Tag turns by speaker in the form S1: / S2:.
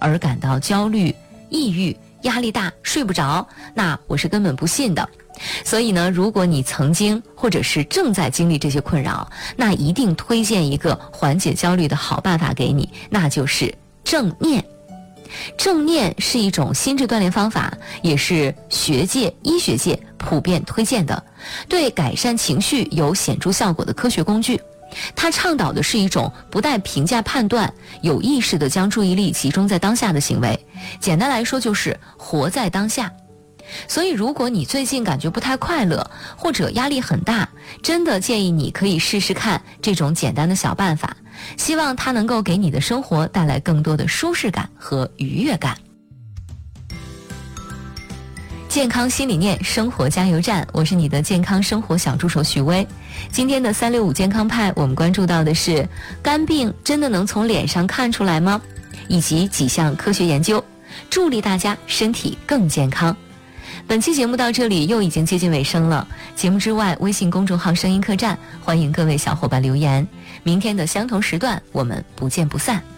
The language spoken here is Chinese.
S1: 而感到焦虑、抑郁、压力大、睡不着，那我是根本不信的。所以呢，如果你曾经或者是正在经历这些困扰，那一定推荐一个缓解焦虑的好办法给你，那就是正念。正念是一种心智锻炼方法，也是学界、医学界普遍推荐的，对改善情绪有显著效果的科学工具。它倡导的是一种不带评价判断、有意识地将注意力集中在当下的行为。简单来说就是活在当下。所以如果你最近感觉不太快乐，或者压力很大，真的建议你可以试试看这种简单的小办法，希望它能够给你的生活带来更多的舒适感和愉悦感。健康新理念，生活加油站，我是你的健康生活小助手许巍。今天的365健康派，我们关注到的是肝病真的能从脸上看出来吗？以及几项科学研究，助力大家身体更健康。本期节目到这里又已经接近尾声了，节目之外，微信公众号声音客栈，欢迎各位小伙伴留言。明天的相同时段，我们不见不散。